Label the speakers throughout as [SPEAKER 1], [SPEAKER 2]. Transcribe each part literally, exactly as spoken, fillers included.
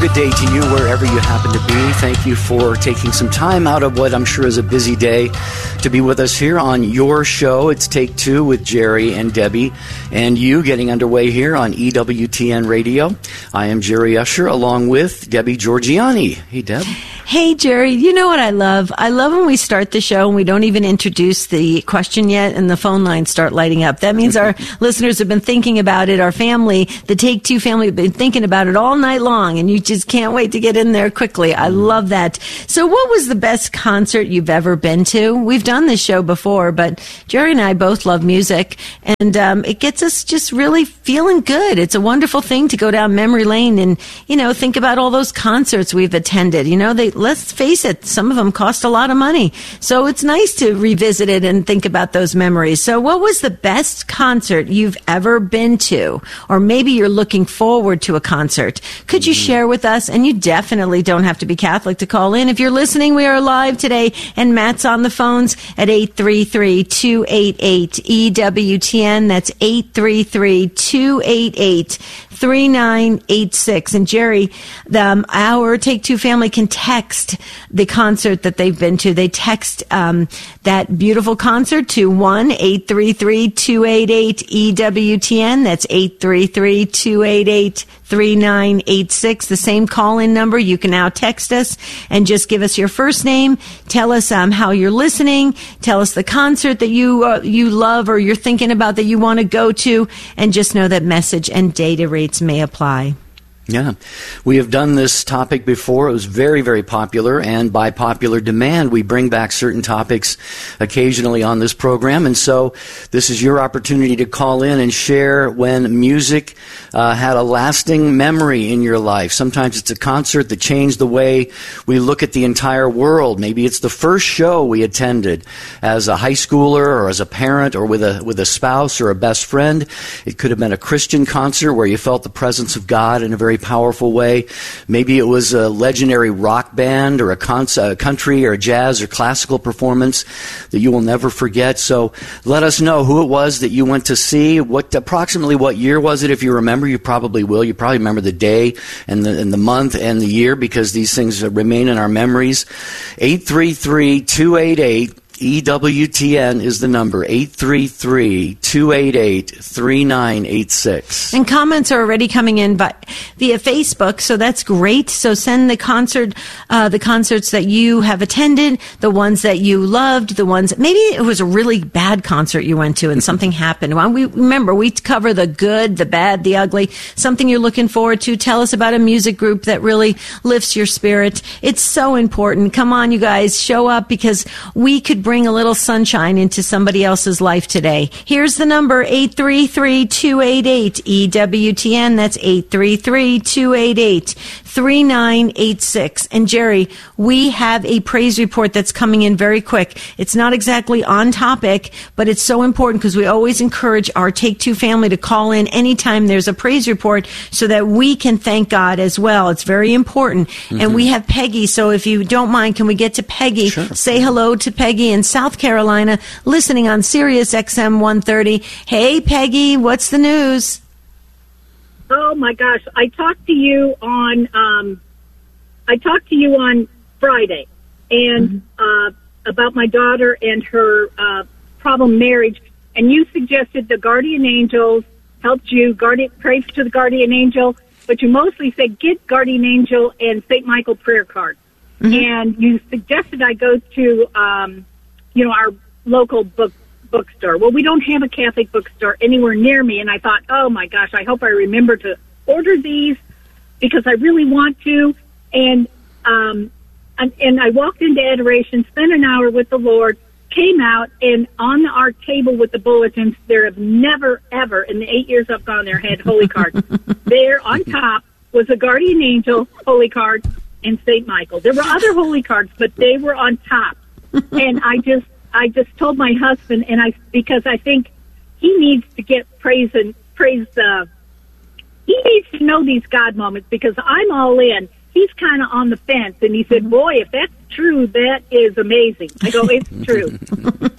[SPEAKER 1] good day to you wherever you happen to be. Thank you for taking some time out of what I'm sure is a busy day to be with us here on your show. It's Take Two with Jerry and Debbie and you getting underway here on E W T N Radio. I am Jerry Usher along with Debbie Georgiani. Hey, Deb.
[SPEAKER 2] Hey, Jerry, you know what I love? I love when we start the show and we don't even introduce the question yet and the phone lines start lighting up. That means our listeners have been thinking about it. Our family, the Take Two family, have been thinking about it all night long, and you just can't wait to get in there quickly. I love that. So what was the best concert you've ever been to? We've done this show before, but Jerry and I both love music, and um, it gets us just really feeling good. It's a wonderful thing to go down memory lane and, you know, think about all those concerts we've attended. You know, they let's face it, some of them cost a lot of money. So it's nice to revisit it and think about those memories. So what was the best concert you've ever been to? Or maybe you're looking forward to a concert. Could you share with us? And you definitely don't have to be Catholic to call in. If you're listening, we are live today, and Matt's on the phones at eight three three, two eight eight, E W T N. That's eight three three, two eight eight, three nine eight six. And Jerry, the, um, our Take Two family can text the concert that they've been to. They text um, that beautiful concert to one eight three three, two eight eight, E W T N. That's eight three three, two eight eight, three nine eight six. The same call-in number. You can now text us and just give us your first name. Tell us um, how you're listening. Tell us the concert that you uh, you love or you're thinking about that you want to go to. And just know that message and data rates may apply.
[SPEAKER 1] Yeah, we have done this topic before. It was very, very popular, and by popular demand, we bring back certain topics occasionally on this program. And so this is your opportunity to call in and share when music uh, had a lasting memory in your life. Sometimes it's a concert that changed the way we look at the entire world. Maybe it's the first show we attended as a high schooler or as a parent or with a with a spouse or a best friend. It could have been a Christian concert where you felt the presence of God in a very powerful way. Maybe it was a legendary rock band or a, con- a country or a jazz or classical performance that you will never forget. So let us know who it was that you went to see. What approximately what year was it? If you remember, you probably will. You probably remember the day and the, and the month and the year because these things remain in our memories. eight three three, two eight eight, E W T N is the number, eight three three, two eight eight, three nine eight six.
[SPEAKER 2] And comments are already coming in by, via Facebook, so that's great. So send the concert, uh, the concerts that you have attended, the ones that you loved, the ones, maybe it was a really bad concert you went to and something happened. Well, we remember, we cover the good, the bad, the ugly, something you're looking forward to. Tell us about a music group that really lifts your spirit. It's so important. Come on, you guys, show up because we could bring bring a little sunshine into somebody else's life today. Here's the number, eight three three, two eight eight, E W T N. That's eight three three, two eight eight, three nine eight six. And Jerry, we have a praise report that's coming in very quick. It's not exactly on topic, but it's so important because we always encourage our Take Two family to call in anytime there's a praise report so that we can thank God as well. It's very important. Mm-hmm. And we have Peggy, so if you don't mind, can we get to Peggy?
[SPEAKER 1] Sure.
[SPEAKER 2] Say hello to Peggy in South Carolina, listening on Sirius X M one thirty. Hey, Peggy, what's the news?
[SPEAKER 3] Oh my gosh! I talked to you on um, I talked to you on Friday, and mm-hmm. uh, about my daughter and her uh, problem marriage, and you suggested the guardian angels helped you guardian pray to the guardian angel, but you mostly said get guardian angel and Saint Michael prayer card, mm-hmm. and you suggested I go to um, you know our local book. bookstore. Well, we don't have a Catholic bookstore anywhere near me, and I thought, oh my gosh, I hope I remember to order these because I really want to. And um, and, and I walked into adoration, spent an hour with the Lord, came out, and on our table with the bulletins, there have never, ever, in the eight years I've gone there, had holy cards. There on top was a guardian angel holy card and Saint Michael. There were other holy cards, but they were on top. And I just I just told my husband, and I because I think he needs to get praise and praise. Uh, he needs to know these God moments because I'm all in. He's kind of on the fence, and he said, "Boy, if that's true, that is amazing." I go, "It's true."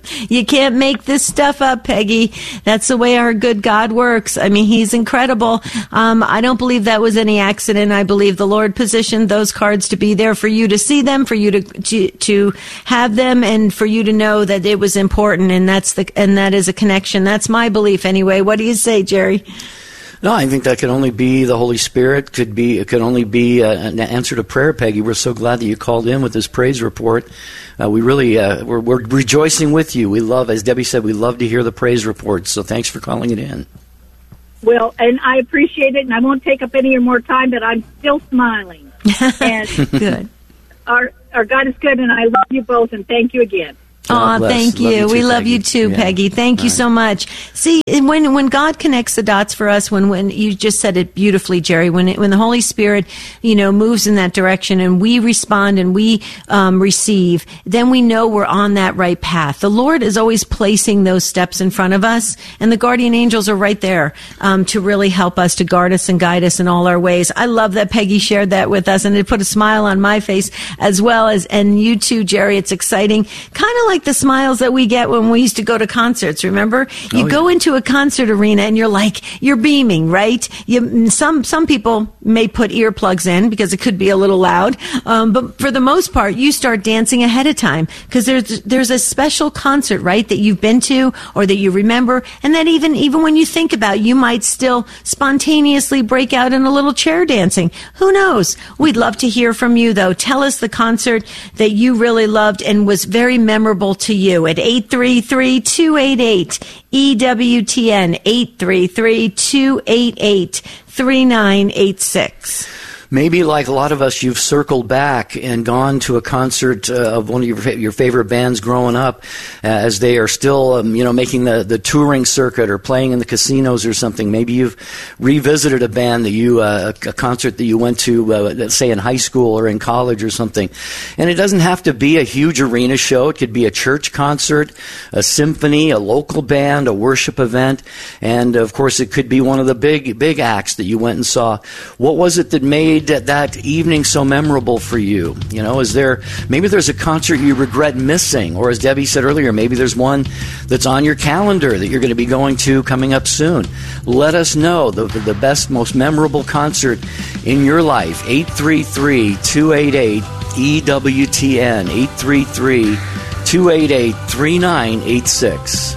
[SPEAKER 2] You can't make this stuff up, Peggy. That's the way our good God works. I mean, he's incredible. Um, I don't believe that was any accident. I believe the Lord positioned those cards to be there for you to see them, for you to, to, to have them, and for you to know that it was important. And that's the, and that is a connection. That's my belief anyway. What do you say, Jerry?
[SPEAKER 1] No, I think that could only be the Holy Spirit. Could be it could only be uh, an answer to prayer, Peggy. We're so glad that you called in with this praise report. Uh, we really uh, we're, we're rejoicing with you. We love, as Debbie said, we love to hear the praise reports. So thanks for calling it in.
[SPEAKER 3] Well, and I appreciate it, and I won't take up any more time, but I'm still smiling. And
[SPEAKER 2] Good.
[SPEAKER 3] Our our God is good, and I love you both, and thank you again.
[SPEAKER 2] Oh, thank you.
[SPEAKER 1] you too,
[SPEAKER 2] we love
[SPEAKER 1] Peggy.
[SPEAKER 2] you too,
[SPEAKER 1] Yeah.
[SPEAKER 2] Peggy. Thank
[SPEAKER 1] All
[SPEAKER 2] you
[SPEAKER 1] right.
[SPEAKER 2] so much. See, when when God connects the dots for us, when when you just said it beautifully, Jerry, when it, when the Holy Spirit, you know, moves in that direction and we respond and we um, receive, then we know we're on that right path. The Lord is always placing those steps in front of us, and the guardian angels are right there um, to really help us, to guard us and guide us in all our ways. I love that Peggy shared that with us, and it put a smile on my face as well as, and you too, Jerry. It's exciting, kind of like the smiles that we get when we used to go to concerts. Remember, you
[SPEAKER 1] Oh,
[SPEAKER 2] go
[SPEAKER 1] yeah.
[SPEAKER 2] into a concert arena and you're like, you're beaming, right? You, some some people may put earplugs in because it could be a little loud, um, but for the most part, you start dancing ahead of time because there's there's a special concert, right, that you've been to or that you remember, and that even even when you think about it, you might still spontaneously break out in a little chair dancing. Who knows? We'd love to hear from you, though. Tell us the concert that you really loved and was very memorable to you at eight three three, two eight eight, E W T N, eight three three, two eight eight, three nine eight six.
[SPEAKER 1] Maybe like a lot of us, you've circled back and gone to a concert uh, of one of your fa- your favorite bands growing up, uh, as they are still, um, you know, making the, the touring circuit or playing in the casinos or something. Maybe you've revisited a band that you, uh, a, a concert that you went to, uh, let's say in high school or in college or something. And it doesn't have to be a huge arena show. It could be a church concert, a symphony, a local band, a worship event, and of course it could be one of the big big acts that you went and saw. What was it that made that, that evening so memorable for you? You know, is there, maybe there's a concert you regret missing, or as Debbie said earlier, maybe there's one that's on your calendar that you're going to be going to coming up soon. Let us know the, the best, most memorable concert in your life. eight three three, two eight eight, E W T N, eight three three, two eight eight, three nine eight six.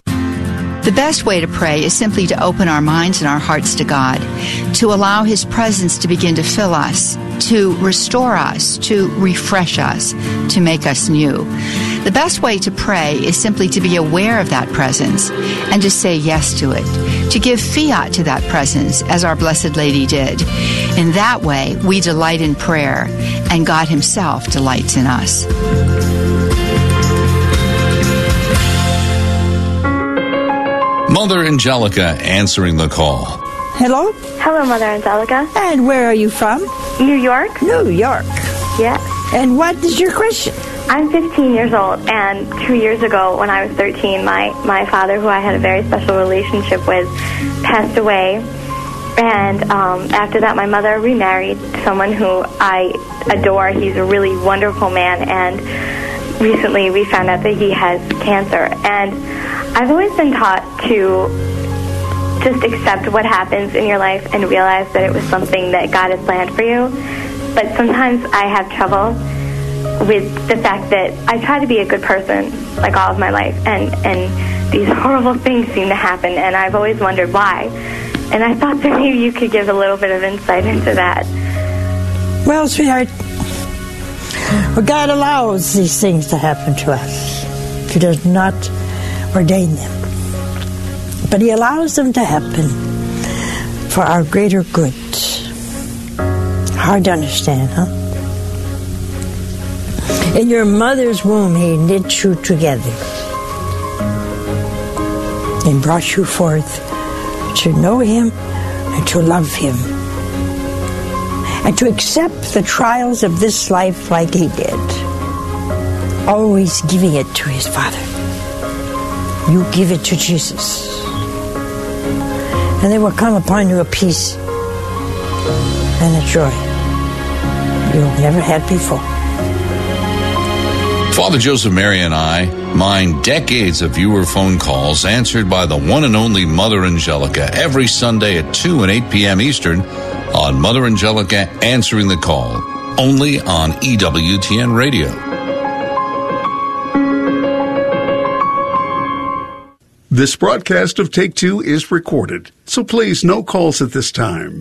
[SPEAKER 4] The best way to pray is simply to open our minds and our hearts to God, to allow His presence to begin to fill us, to restore us, to refresh us, to make us new. The best way to pray is simply to be aware of that presence and to say yes to it, to give fiat to that presence as our Blessed Lady did. In that way, we delight in prayer, and God Himself delights in us.
[SPEAKER 5] Mother Angelica answering the call.
[SPEAKER 6] Hello?
[SPEAKER 7] Hello, Mother Angelica.
[SPEAKER 6] And where are you from?
[SPEAKER 7] New York?
[SPEAKER 6] New York.
[SPEAKER 7] Yes.
[SPEAKER 6] And what is your question?
[SPEAKER 7] I'm fifteen years old, and two years ago, when I was thirteen, my, my father, who I had a very special relationship with, passed away. And um, after that, my mother remarried someone who I adore. He's a really wonderful man, and recently we found out that he has cancer. And I've always been taught to just accept what happens in your life and realize that it was something that God has planned for you. But sometimes I have trouble with the fact that I try to be a good person like all of my life, and, and these horrible things seem to happen, and I've always wondered why. And I thought that maybe you could give a little bit of insight into that.
[SPEAKER 6] Well, sweetheart, well, God allows these things to happen to us. He does not ordain them. But He allows them to happen for our greater good. Hard to understand, huh? In your mother's womb, He knit you together and brought you forth to know Him and to love Him and to accept the trials of this life like He did, always giving it to His Father. You give it to Jesus, and there will come upon you a peace and a joy you've never had before.
[SPEAKER 5] Father Joseph Mary and I mine decades of viewer phone calls answered by the one and only Mother Angelica every Sunday at two and eight p.m. Eastern on Mother Angelica Answering the Call, only on E W T N Radio.
[SPEAKER 8] This broadcast of Take Two is recorded, so please no calls at this time.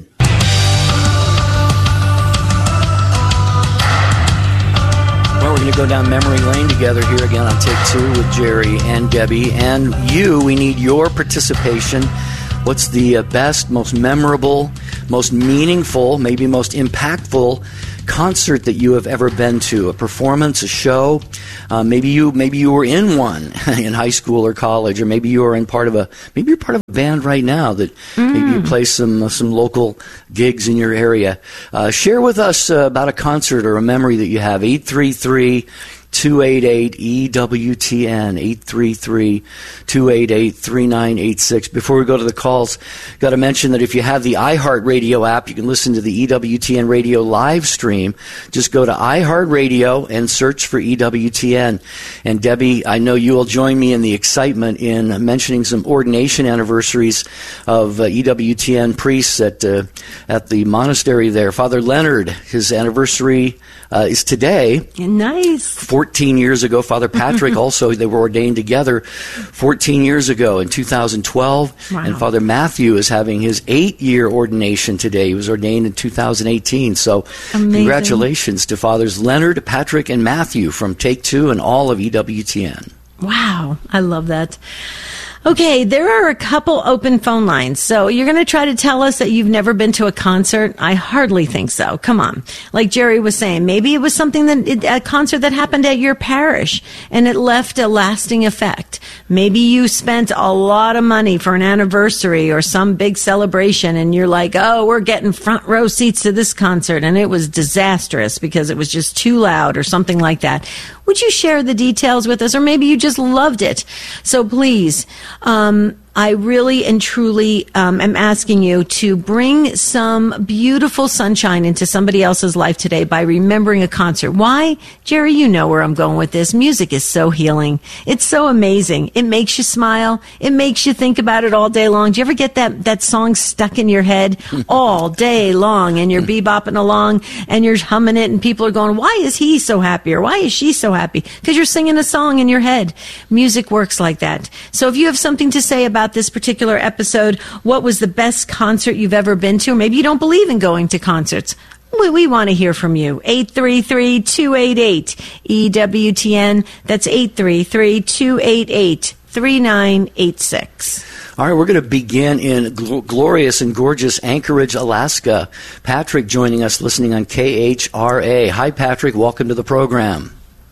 [SPEAKER 1] Well, we're going to go down memory lane together here again on Take Two with Jerry and Debbie. And you, we need your participation. What's the best, most memorable, most meaningful, maybe most impactful concert that you have ever been to? A performance, a show? Uh, maybe you maybe you were in one in high school or college, or maybe you are in part of a maybe you're part of a band right now that mm. maybe you play some uh, some local gigs in your area. Uh, share with us uh, about a concert or a memory that you have. eight three three, two eight eight, E W T N, eight three three, two eight eight, three nine eight six. Before we go to the calls, got to mention that if you have the iHeartRadio app, you can listen to the E W T N Radio live stream. Just go to iHeartRadio and search for E W T N. And Debbie, I know you will join me in the excitement in mentioning some ordination anniversaries of uh, E W T N priests at uh, at the monastery there. Father Leonard, his anniversary uh, is today.
[SPEAKER 2] Nice.
[SPEAKER 1] fourteen years ago. Father Patrick also, they were ordained together fourteen years ago in two thousand twelve.
[SPEAKER 2] Wow.
[SPEAKER 1] And Father Matthew is having his eight-year ordination today. He was ordained in two thousand eighteen. So
[SPEAKER 2] amazing.
[SPEAKER 1] Congratulations to Fathers Leonard, Patrick, and Matthew from Take Two and all of E W T N.
[SPEAKER 2] Wow. I love that. Okay, there are a couple open phone lines. So you're going to try to tell us that you've never been to a concert? I hardly think so. Come on. Like Jerry was saying, maybe it was something that, it, a concert that happened at your parish and it left a lasting effect. Maybe you spent a lot of money for an anniversary or some big celebration and you're like, oh, we're getting front row seats to this concert and it was disastrous because it was just too loud or something like that. Would you share the details with us? Or maybe you just loved it. So please, um, I really and truly um, am asking you to bring some beautiful sunshine into somebody else's life today by remembering a concert. Why? Jerry, you know where I'm going with this. Music is so healing. It's so amazing. It makes you smile. It makes you think about it all day long. Do you ever get that, that song stuck in your head all day long and you're bebopping along and you're humming it and people are going, why is he so happy or why is she so happy? Because you're singing a song in your head. Music works like that. So if you have something to say about this particular episode, what was the best concert you've ever been to? Or maybe you don't believe in going to concerts. We, we want to hear from you. eight three three, two eight eight, E W T N. That's eight three three, two eight eight, three nine eight six.
[SPEAKER 1] All right, we're going to begin in gl- glorious and gorgeous Anchorage, Alaska. Patrick joining us, listening on K H R A. Hi, Patrick. Welcome to the program.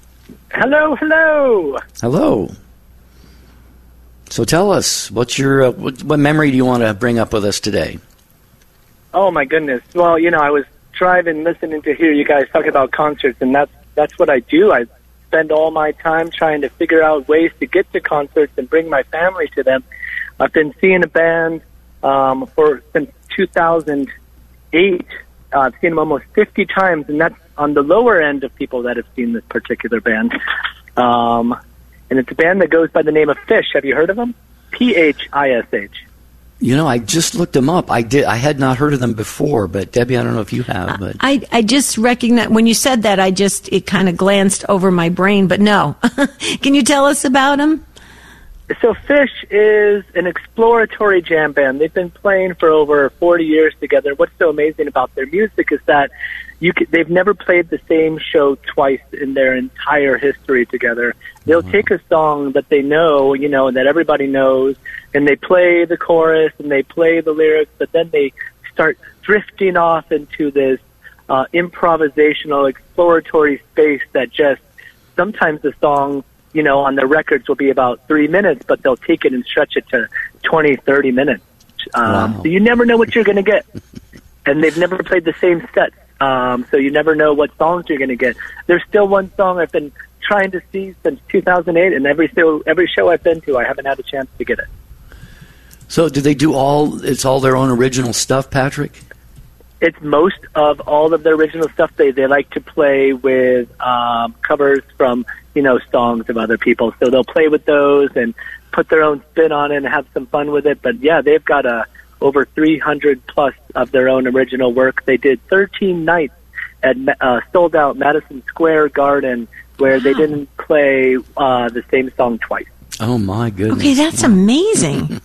[SPEAKER 9] Hello, hello.
[SPEAKER 1] Hello. So tell us, what's your uh, what, what memory do you want to bring up with us today?
[SPEAKER 9] Oh my goodness! Well, you know, I was driving, listening to hear you guys talk about concerts, and that's that's what I do. I spend all my time trying to figure out ways to get to concerts and bring my family to them. I've been seeing a band um, for since two thousand eight. Uh, I've seen them almost fifty times, and that's on the lower end of people that have seen this particular band. Um, And it's a band that goes by the name of Phish. Have you heard of them? P H I S H.
[SPEAKER 1] You know, I just looked them up. I did. I had not heard of them before, but Debbie, I don't know if you have. But
[SPEAKER 2] I, I just recognize when you said that, I just it kind of glanced over my brain. But no, can you tell us about them?
[SPEAKER 9] So Phish is an exploratory jam band. They've been playing for over forty years together. What's so amazing about their music is that you could, they've never played the same show twice in their entire history together. They'll mm-hmm. take a song that they know, you know, that everybody knows, and they play the chorus and they play the lyrics, but then they start drifting off into this uh, improvisational, exploratory space that just sometimes the song, you know, on the records will be about three minutes, but they'll take it and stretch it to twenty, thirty minutes. Um,
[SPEAKER 1] wow.
[SPEAKER 9] So you never know what you're going to get. And they've never played the same sets, um, so you never know what songs you're going to get. There's still one song I've been trying to see since two thousand eight, and every still, every show I've been to, I haven't had a chance to get it.
[SPEAKER 1] So do they do all, it's all their own original stuff, Patrick?
[SPEAKER 9] it's most of all of their original stuff. They they like to play with um, covers from, you know, songs of other people. So they'll play with those and put their own spin on it and have some fun with it. But yeah, they've got a over three hundred plus of their own original work. They did thirteen nights at uh, sold out Madison Square Garden where wow. they didn't play uh, the same song twice.
[SPEAKER 1] Oh my goodness!
[SPEAKER 2] Okay, that's amazing.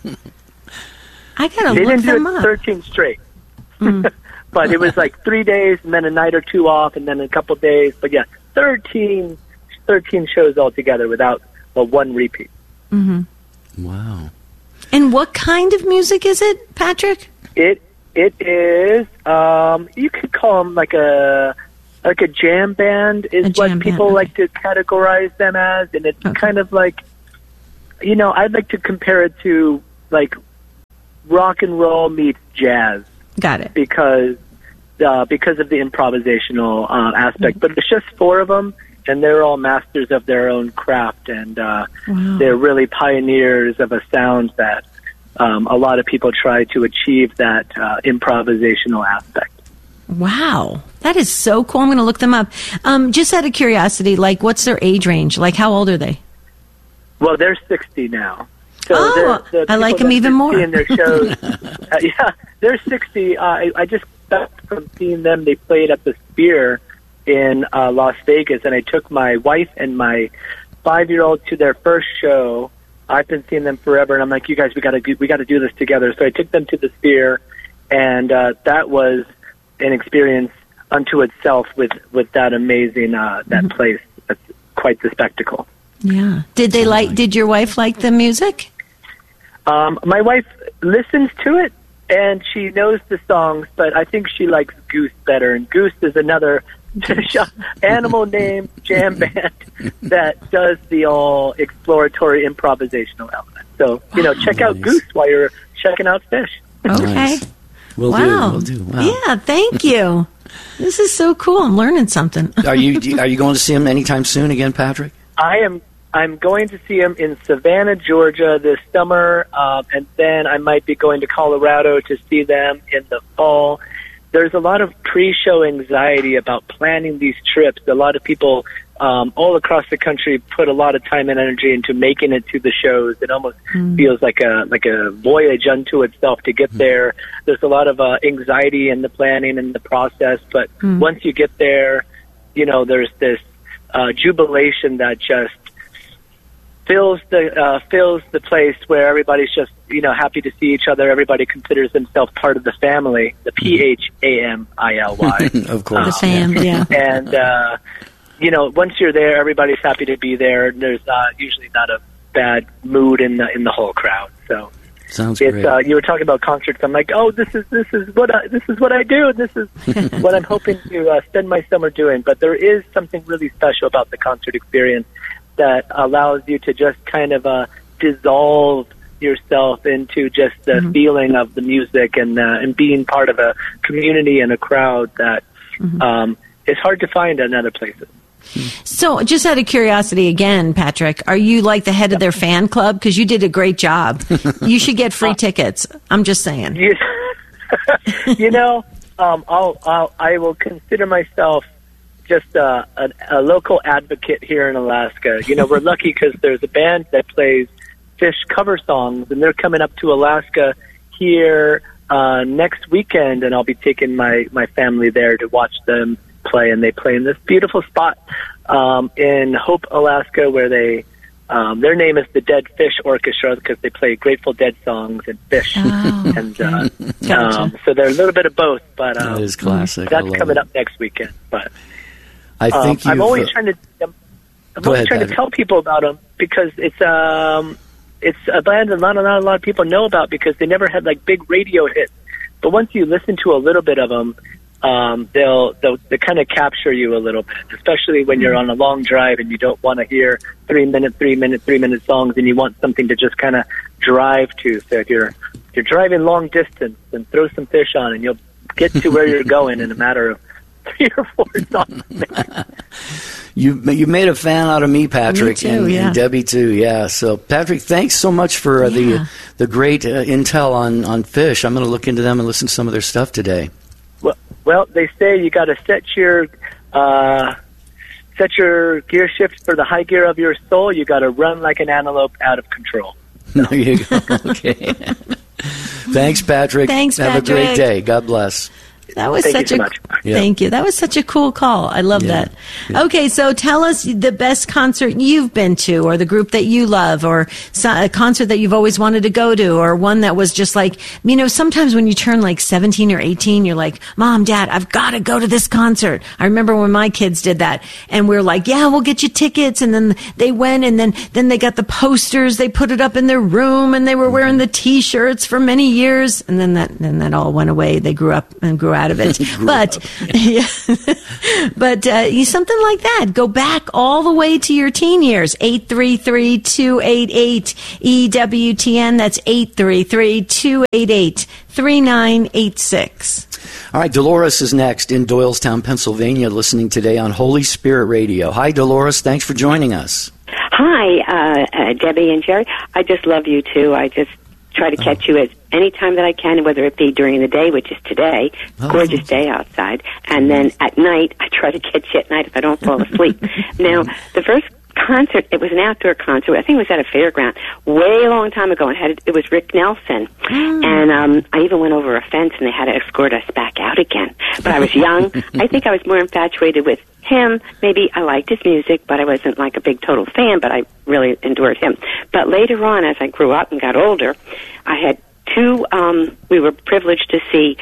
[SPEAKER 2] I gotta
[SPEAKER 9] they
[SPEAKER 2] look
[SPEAKER 9] didn't
[SPEAKER 2] them
[SPEAKER 9] do it
[SPEAKER 2] up.
[SPEAKER 9] thirteen straight,
[SPEAKER 2] mm.
[SPEAKER 9] but it was like three days and then a night or two off and then a couple days. But yeah, thirteen, thirteen shows altogether without well, one repeat.
[SPEAKER 2] Mm-hmm.
[SPEAKER 1] Wow.
[SPEAKER 2] And what kind of music is it, Patrick?
[SPEAKER 9] It it is. Um, you could call them like a like a jam band is
[SPEAKER 2] A
[SPEAKER 9] what
[SPEAKER 2] jam
[SPEAKER 9] people
[SPEAKER 2] band,
[SPEAKER 9] like to categorize them as, and it's
[SPEAKER 2] Okay.
[SPEAKER 9] kind of like, you know, I'd like to compare it to like rock and roll meets jazz.
[SPEAKER 2] Got it.
[SPEAKER 9] Because uh, because of the improvisational uh, aspect, but it's just four of them. And they're all masters of their own craft, and uh,
[SPEAKER 2] Wow.
[SPEAKER 9] they're really pioneers of a sound that um, a lot of people try to achieve that uh, improvisational aspect.
[SPEAKER 2] Wow. That is so cool. I'm going to look them up. Um, just out of curiosity, like, what's their age range? Like, how old are they?
[SPEAKER 9] Well, they're sixty now. So
[SPEAKER 2] Oh,
[SPEAKER 9] they're, the
[SPEAKER 2] I like
[SPEAKER 9] people
[SPEAKER 2] them
[SPEAKER 9] that
[SPEAKER 2] even
[SPEAKER 9] you
[SPEAKER 2] more.
[SPEAKER 9] see in their shows, uh, yeah, they're sixty. Uh, I, I just got from seeing them. They played at the Sphere in uh, Las Vegas, and I took my wife and my five-year-old to their first show. I've been seeing them forever, and I'm like, you guys, we got to we got to do this together. So I took them to the Sphere, and uh, that was an experience unto itself with with that amazing uh, that
[SPEAKER 2] Mm-hmm.
[SPEAKER 9] place. That's quite the spectacle.
[SPEAKER 2] Yeah. Did they like? Did your wife like the music?
[SPEAKER 9] Um, my wife listens to it, and she knows the songs, but I think she likes Goose better. And Goose is another animal named jam band that does the all exploratory improvisational element. So, you know, check out
[SPEAKER 1] Nice.
[SPEAKER 9] Goose while you're checking out Fish.
[SPEAKER 2] Okay.
[SPEAKER 1] Nice. We'll
[SPEAKER 2] Wow.
[SPEAKER 1] do. We'll do. Wow.
[SPEAKER 2] Yeah, thank you. This is so cool. I'm learning something.
[SPEAKER 1] Are you are you going to see him anytime soon again, Patrick?
[SPEAKER 9] I am I'm going to see him in Savannah, Georgia this summer, um, and then I might be going to Colorado to see them in the fall. There's a lot of pre-show anxiety about planning these trips. A lot of people um, all across the country put a lot of time and energy into making it to the shows. It almost
[SPEAKER 2] Mm.
[SPEAKER 9] feels like a like a voyage unto itself to get there. There's a lot of uh, anxiety in the planning and the process, but
[SPEAKER 2] Mm.
[SPEAKER 9] once you get there, you know, there's this uh, jubilation that just fills the uh, fills the place where everybody's just, you know, happy to see each other. Everybody considers themselves part of the family, the P H A M I L Y.
[SPEAKER 1] Of course.
[SPEAKER 2] The fam, yeah.
[SPEAKER 9] And, uh, you know, once you're there, everybody's happy to be there. And there's not, usually not a bad mood in the in the whole crowd. So
[SPEAKER 1] Sounds
[SPEAKER 9] it's
[SPEAKER 1] great.
[SPEAKER 9] uh, you were talking about concerts. I'm like, oh, this is this is what I, this is what I do. This is what I'm hoping to uh, spend my summer doing. But there is something really special about the concert experience that allows you to just kind of uh, dissolve yourself into just the
[SPEAKER 2] Mm-hmm.
[SPEAKER 9] feeling of the music and uh, and being part of a community and a crowd that
[SPEAKER 2] Mm-hmm.
[SPEAKER 9] um, is hard to find in other places.
[SPEAKER 2] So, just out of curiosity again, Patrick, are you like the head of their fan club? Because you did a great job. You should get free tickets. I'm just saying.
[SPEAKER 9] You, you know, um, I'll, I'll I will consider myself just uh, a, a local advocate here in Alaska. You know, we're lucky because there's a band that plays Fish cover songs, and they're coming up to Alaska here uh, next weekend, and I'll be taking my, my family there to watch them play, and they play in this beautiful spot um, in Hope, Alaska, where they um, their name is the Dead Fish Orchestra because they play Grateful Dead songs and fish,
[SPEAKER 2] Oh,
[SPEAKER 9] and uh,
[SPEAKER 2] Gotcha.
[SPEAKER 9] um, so they're a little bit of both. But um,
[SPEAKER 1] That is classic. I
[SPEAKER 9] that's
[SPEAKER 1] love
[SPEAKER 9] coming
[SPEAKER 1] it.
[SPEAKER 9] up next weekend. But
[SPEAKER 1] I
[SPEAKER 9] um,
[SPEAKER 1] think
[SPEAKER 9] I'm
[SPEAKER 1] you've,
[SPEAKER 9] always
[SPEAKER 1] uh,
[SPEAKER 9] trying to I'm, I'm
[SPEAKER 1] Go
[SPEAKER 9] always
[SPEAKER 1] ahead,
[SPEAKER 9] trying to
[SPEAKER 1] Patrick.
[SPEAKER 9] tell people about them because it's um it's a band that not, not a lot of people know about because they never had like big radio hits. But once you listen to a little bit of them, um, they'll, they'll they kind of capture you a little bit, especially when you're on a long drive and you don't want to hear three minute, three minute, three minute songs, and you want something to just kind of drive to. So if you're if you're driving long distance, then throw some Fish on, and you'll get to where you're going in a matter of three or four songs.
[SPEAKER 1] You you made a fan out of me, Patrick,
[SPEAKER 2] too,
[SPEAKER 1] and,
[SPEAKER 2] yeah.
[SPEAKER 1] and Debbie too. Yeah. So, Patrick, thanks so much for uh,
[SPEAKER 2] Yeah.
[SPEAKER 1] the the great uh, intel on on Fish. I'm going to look into them and listen to some of their stuff today.
[SPEAKER 9] Well, well, they say you got to set your uh, set your gear shift for the high gear of your soul. You got to run like an antelope out of control.
[SPEAKER 1] There you go. Okay. Thanks, Patrick.
[SPEAKER 2] Thanks,
[SPEAKER 1] Have
[SPEAKER 2] Patrick.
[SPEAKER 1] a great day. God bless.
[SPEAKER 2] That was
[SPEAKER 9] Thank
[SPEAKER 2] such
[SPEAKER 9] you so
[SPEAKER 2] a
[SPEAKER 9] much.
[SPEAKER 1] Yeah.
[SPEAKER 2] Thank you. That was such a cool call. I love
[SPEAKER 1] Yeah.
[SPEAKER 2] that. Okay, so tell us the best concert you've been to, or the group that you love, or so- a concert that you've always wanted to go to, or one that was just like, you know, sometimes when you turn like seventeen or eighteen, you're like, Mom, Dad, I've got to go to this concert. I remember when my kids did that, and we are like, yeah, we'll get you tickets, and then they went, and then then they got the posters, they put it up in their room, and they were wearing the T-shirts for many years, and then that then that all went away. They grew up and grew out of it, but. But, yeah. but uh, something like that. Go back all the way to your teen years. eight three three, two eight eight, E W T N. That's eight three three, two eight eight, three nine eight six.
[SPEAKER 1] All right, Dolores is next in Doylestown, Pennsylvania, listening today on Holy Spirit Radio. Hi, Dolores. Thanks for joining us.
[SPEAKER 10] Hi, uh, uh, Debbie and Jerry. I just love you, too. I just try to catch you at any time that I can, whether it be during the day, which is today,
[SPEAKER 1] Oh.
[SPEAKER 10] gorgeous day outside, and then at night, I try to catch you at night if I don't fall asleep. Now, the first concert, it was an outdoor concert. I think it was at a fairground way a long time ago, and had it was Rick Nelson. Mm. And um, I even went over a fence, and they had to escort us back out again. But I was young. I think I was more infatuated with him. Maybe I liked his music, but I wasn't like a big total fan, but I really endured him. But later on, as I grew up and got older, I had two, um, we were privileged to see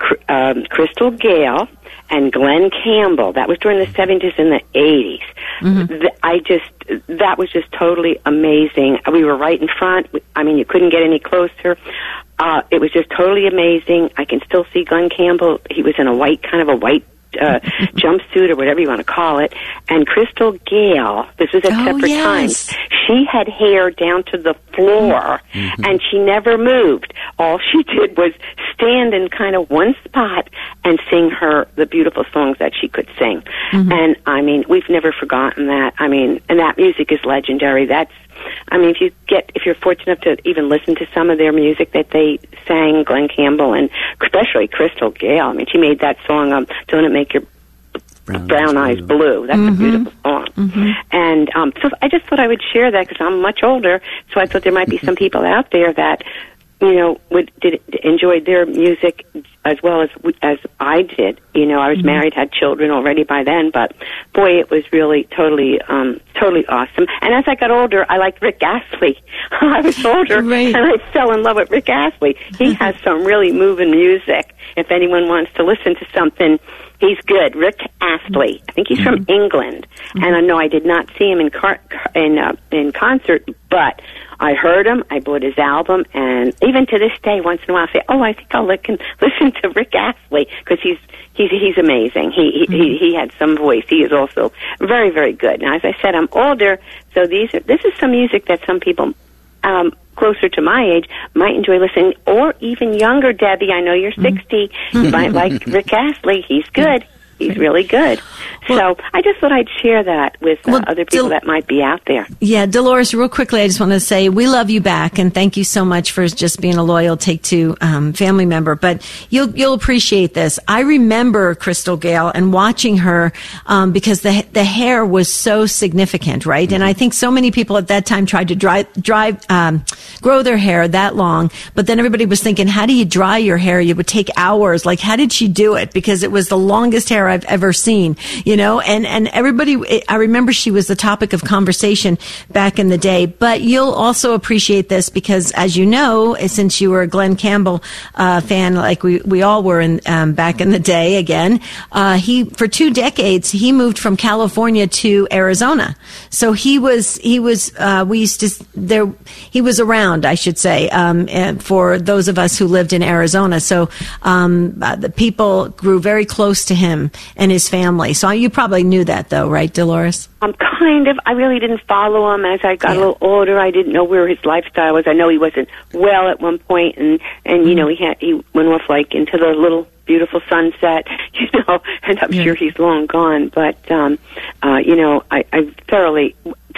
[SPEAKER 10] um, Crystal Gayle and Glenn Campbell. That was during the seventies and the eighties. Mm-hmm. I just, that was just totally amazing. We were right in front. I mean, you couldn't get any closer. Uh, it was just totally amazing. I can still see Glenn Campbell. He was in a white, kind of a white uh, jumpsuit or whatever you want to call it. And Crystal Gayle, this was at
[SPEAKER 2] oh,
[SPEAKER 10] separate
[SPEAKER 2] yes.
[SPEAKER 10] times. She had hair down to the floor, mm-hmm. and she never moved. All she did was stand in kind of one spot and sing her the beautiful songs that she could sing. Mm-hmm. And, I mean, we've never forgotten that. I mean, and that music is legendary. That's, I mean, if you get, if you're fortunate enough to even listen to some of their music that they sang, Glenn Campbell and especially Crystal Gayle. I mean, she made that song, um, Don't It Make Your Brown, brown Eyes Blue. blue. That's mm-hmm. a beautiful song. Mm-hmm. And um, so I just thought I would share that because I'm much older, so I thought there might be some people out there that, you know, would did enjoyed their music as well as as I did. You know, I was mm-hmm. married, had children already by then, but boy, it was really totally, um, totally awesome. And as I got older, I liked Rick Astley. I was older,
[SPEAKER 2] right.
[SPEAKER 10] and I fell in love with Rick Astley. He has some really moving music. If anyone wants to listen to something, he's good. Rick Astley. I think he's mm-hmm. from England, mm-hmm. and I know I did not see him in car- in uh, in concert, but I heard him, I bought his album, and even to this day, once in a while, I say, oh, I think I'll listen, listen to Rick Astley, because he's, he's, he's amazing. He, he, mm-hmm. he, he had some voice. He is also very, very good. Now, as I said, I'm older, so these are, this is some music that some people, um, closer to my age might enjoy listening, or even younger, Debbie. I know you're sixty. Mm-hmm. You might like Rick Astley. He's good. He's really good. Well, so I just thought I'd share that with uh, well, other people Del- that might be out there.
[SPEAKER 2] Yeah, Dolores, real quickly, I just want to say we love you back, and thank you so much for just being a loyal Take Two um, family member. But you'll you'll appreciate this. I remember Crystal Gayle and watching her um, because the the hair was so significant, right? Mm-hmm. And I think so many people at that time tried to dry, dry, um, grow their hair that long, but then everybody was thinking, how do you dry your hair? It would take hours. Like, how did she do it? Because it was the longest hair I've ever seen, you know, and, and everybody, I remember she was the topic of conversation back in the day, but you'll also appreciate this because as you know, since you were a Glenn Campbell, uh, fan, like we, we all were in, um, back in the day again, uh, he, for two decades, he moved from California to Arizona. So he was, he was, uh, we used to, there, he was around, I should say, um, for those of us who lived in Arizona. So, um, uh, the people grew very close to him and his family. So you probably knew that, though, right, Dolores?
[SPEAKER 10] Um, kind of. I really didn't follow him as I got
[SPEAKER 2] yeah.
[SPEAKER 10] a little older. I didn't know where his lifestyle was. I know he wasn't well at one point, and and mm-hmm. you know he had he went off like into the little beautiful sunset, you know. And I'm yeah. sure he's long gone, but um, uh, you know, I, I thoroughly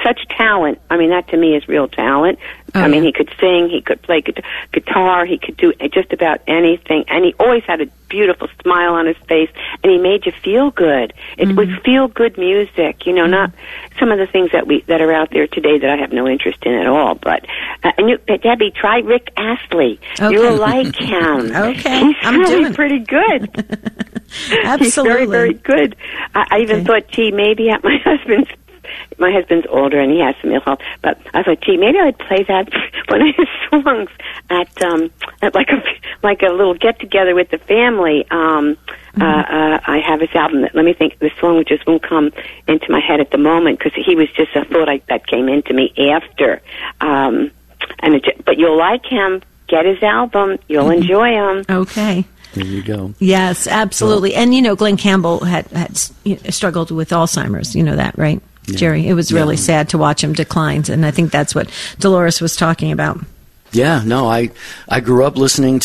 [SPEAKER 10] such talent. I mean, that to me is real talent. Oh, I mean, yeah. He could sing, he could play gu- guitar, he could do just about anything, and he always had a beautiful smile on his face, and he made you feel good. It mm-hmm. was feel-good music, you know, mm-hmm. not some of the things that we that are out there today that I have no interest in at all. But uh, and you, uh, Debbie, try Rick Astley. Okay. You'll like him.
[SPEAKER 2] Okay,
[SPEAKER 10] he's
[SPEAKER 2] I'm
[SPEAKER 10] really
[SPEAKER 2] doing
[SPEAKER 10] pretty good.
[SPEAKER 2] Absolutely,
[SPEAKER 10] he's very, very good. I, I even okay. thought, gee, maybe at my husband's. My husband's older and he has some ill health, but I thought, gee, maybe I'd play that one of his songs at um at like a like a little get together with the family. Um, mm-hmm. uh, uh, I have his album. That, let me think. The song just won't come into my head at the moment because he was just a thought I, that came into me after. Um, and it, but you'll like him. Get his album. You'll mm-hmm. enjoy him.
[SPEAKER 2] Okay.
[SPEAKER 1] There you go.
[SPEAKER 2] Yes, absolutely. Well, and you know, Glenn Campbell had had you know, struggled with Alzheimer's. You know that, right? Yeah. Jerry, it was really yeah. sad to watch him decline, and I think that's what Dolores was talking about.
[SPEAKER 1] Yeah, no, I I grew up listening